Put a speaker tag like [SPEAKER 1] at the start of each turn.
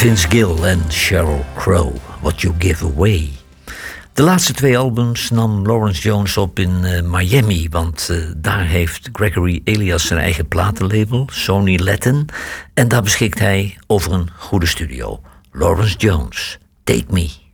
[SPEAKER 1] Vince Gill en Sheryl Crow, What You Give Away. De laatste 2 albums nam Lawrence Jones op in Miami, want daar heeft Gregory Elias zijn eigen platenlabel, Sony Latin, en daar beschikt hij over een goede studio. Lawrence Jones, Take Me.